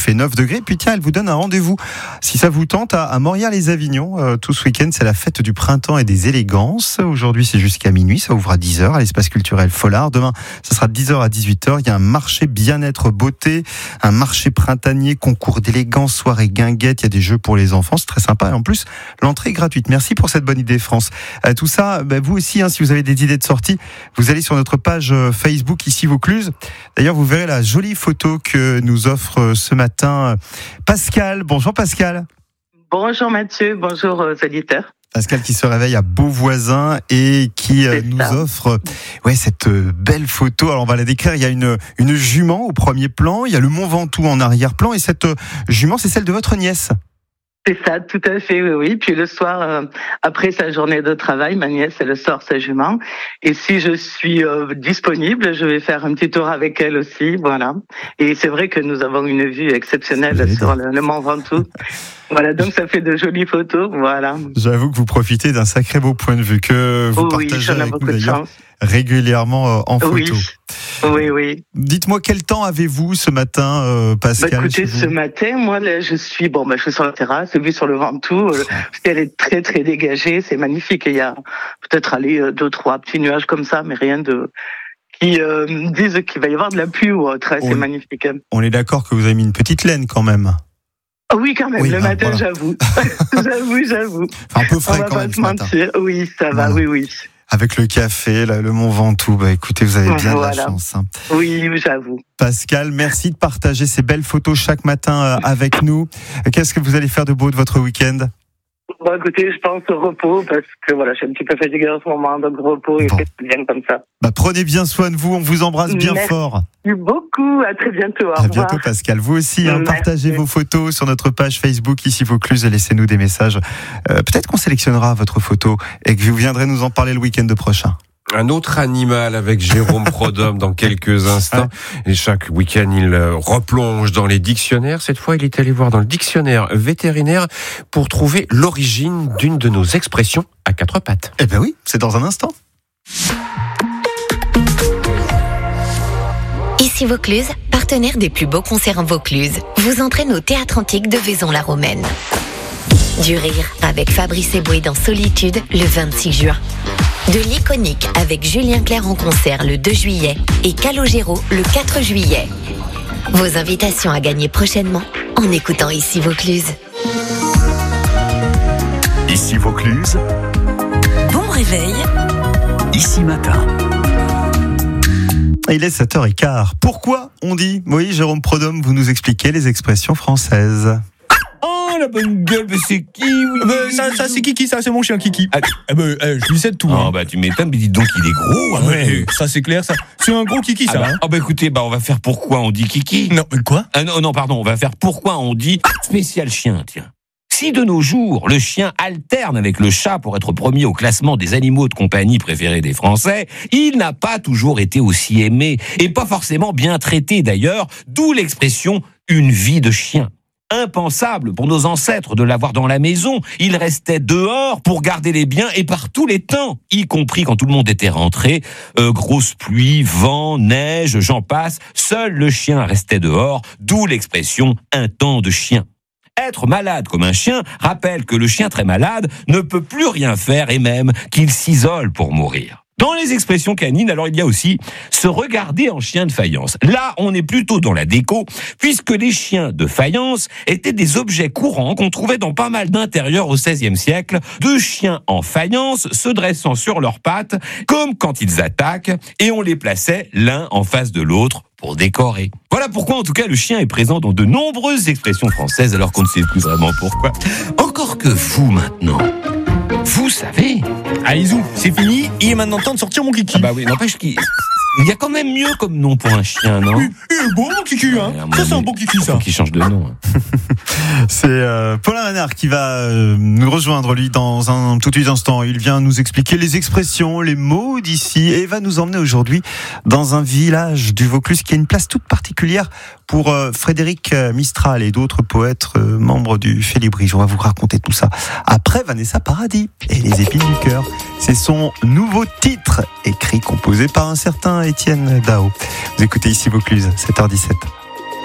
fait 9 degrés. Puis tiens, elle vous donne un rendez-vous, si ça vous tente, à Morières-les-Avignon. Tout ce week-end, c'est la fête du printemps et des élégances. Aujourd'hui, c'est jusqu'à minuit, ça ouvre à 10h à l'espace culturel Follard. Demain, ça sera de 10h à 18h. Il y a un marché bien-être beauté, un marché printanier, concours d'élégance, soirée guinguette. Il y a des jeux pour les enfants, c'est très sympa. Et en plus, l'entrée est gratuite. Merci pour cette bonne idée, France. Tout ça, vous aussi, si vous avez des idées de sortie, vous allez sur notre page Facebook, ici Vaucluse. D'ailleurs, vous verrez la jolie photo que nous offre ce matin Pascal. Bonjour Pascal. Bonjour Mathieu, bonjour aux auditeurs. Pascal qui se réveille à Beauvoisin et qui nous offre cette belle photo. Alors on va la décrire. Il y a une jument au premier plan, il y a le Mont Ventoux en arrière-plan et cette jument, c'est celle de votre nièce. C'est ça, tout à fait, oui. Puis le soir, après sa journée de travail, ma nièce, elle sort sa jument. Et si je suis disponible, je vais faire un petit tour avec elle aussi, voilà. Et c'est vrai que nous avons une vue exceptionnelle sur le Mont Ventoux. Voilà, donc ça fait de jolies photos, voilà. J'avoue que vous profitez d'un sacré beau point de vue que vous partagez avec nous d'ailleurs régulièrement en photo. Oui. Dites-moi, quel temps avez-vous ce matin, Pascal? Écoutez, ce matin, moi, là, je suis sur la terrasse, vue sur le Ventoux. Elle est très, très dégagée. C'est magnifique. Il y a peut-être 2-3 petits nuages comme ça, mais rien de qui disent qu'il va y avoir de la pluie ou autre. C'est magnifique. On est d'accord que vous avez mis une petite laine quand même. Oui, quand même. Le matin, voilà. J'avoue. Un peu frais quand même ce matin. Oui, ça va, oui. Avec le café, le Mont Ventoux, écoutez, vous avez bien de la chance. Oui, j'avoue. Pascal, merci de partager ces belles photos chaque matin avec nous. Qu'est-ce que vous allez faire de beau de votre week-end? Écoutez, je pense au repos parce que je suis un petit peu fatiguée en ce moment, donc repos et c'est bien comme ça. Prenez bien soin de vous, on vous embrasse bien fort. Merci beaucoup, à très bientôt. Au revoir. À bientôt Pascal. Vous aussi, partagez vos photos sur notre page Facebook ici Vaucluse et laissez-nous des messages. Peut-être qu'on sélectionnera votre photo et que vous viendrez nous en parler le week-end prochain. Un autre animal avec Jérôme Prodhomme dans quelques instants. Et chaque week-end, il replonge dans les dictionnaires. Cette fois, il est allé voir dans le dictionnaire vétérinaire pour trouver l'origine d'une de nos expressions à 4 pattes. Oui, c'est dans un instant. Ici Vaucluse, partenaire des plus beaux concerts en Vaucluse, vous entraîne au Théâtre Antique de Vaison-la-Romaine. Du rire avec Fabrice Eboué dans Solitude le 26 juin. De l'iconique avec Julien Clerc en concert le 2 juillet et Calogero le 4 juillet. Vos invitations à gagner prochainement en écoutant Ici Vaucluse. Ici Vaucluse. Bon réveil. Ici matin. Il est 7h15. Pourquoi on dit? Oui, Jérôme Prodhomme, vous nous expliquez les expressions françaises. Oh la bonne gueule, mais c'est qui? Ça c'est Kiki, ça c'est mon chien Kiki. Je lui cède tout. Tu m'étonnes, mais dis donc il est gros. Ça c'est clair, ça. C'est un gros Kiki ça. Écoutez, on va faire pourquoi on dit Kiki. Non, mais quoi? Non, pardon, on va faire pourquoi on dit spécial chien, tiens. Si de nos jours, le chien alterne avec le chat pour être premier au classement des animaux de compagnie préférés des Français, il n'a pas toujours été aussi aimé, et pas forcément bien traité d'ailleurs, d'où l'expression « une vie de chien ». Impensable pour nos ancêtres de l'avoir dans la maison. Il restait dehors pour garder les biens et par tous les temps, y compris quand tout le monde était rentré. Grosse pluie, vent, neige, j'en passe. Seul le chien restait dehors, d'où l'expression « un temps de chien ». Être malade comme un chien rappelle que le chien très malade ne peut plus rien faire et même qu'il s'isole pour mourir. Dans les expressions canines, alors il y a aussi se regarder en chien de faïence. Là, on est plutôt dans la déco, puisque les chiens de faïence étaient des objets courants qu'on trouvait dans pas mal d'intérieurs au XVIe siècle, de chiens en faïence se dressant sur leurs pattes, comme quand ils attaquent, et on les plaçait l'un en face de l'autre pour décorer. Voilà pourquoi, en tout cas, le chien est présent dans de nombreuses expressions françaises, alors qu'on ne sait plus vraiment pourquoi. Encore que vous, maintenant, vous savez... Isou, c'est fini, il est maintenant temps de sortir mon Kiki. Oui, n'empêche qu'il y a quand même mieux comme nom pour un chien, non? Il est beau mon Kiki, hein. Ça c'est un bon Kiki, ça. Faut qu'il change de nom. C'est Paulin Renard qui va nous rejoindre, lui, dans un tout petit instant. Il vient nous expliquer les expressions, les mots d'ici, et va nous emmener aujourd'hui dans un village du Vaucluse qui a une place toute particulière pour Frédéric Mistral et d'autres poètes membres du Félibrige. On va vous raconter tout ça après Vanessa Paradis et les épines du cœur. C'est son nouveau titre, écrit, composé par un certain Étienne Dao. Vous écoutez ici Vaucluse, 7h17.